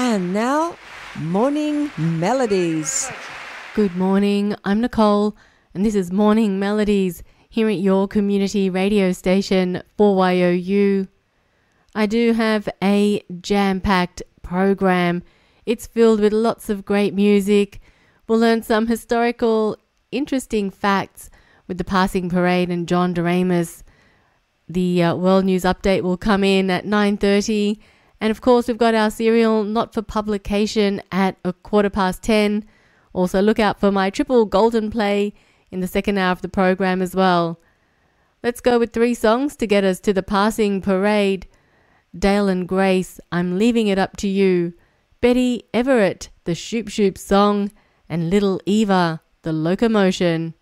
And now, Morning Melodies. Good morning, I'm Nicole, and this is Morning Melodies here at your community radio station 4YOU. I do have a jam-packed program. It's filled with lots of great music. We'll learn some historical, interesting facts with the passing parade and John Doremus. The World News Update will come in at 9:30. And of course, we've got our serial not for publication at 10:15. Also, look out for my triple golden play in the second hour of the program as well. Let's go with 3 songs to get us to the passing parade. Dale and Grace, I'm Leaving It Up to You. Betty Everett, the Shoop Shoop Song. And Little Eva, the Locomotion.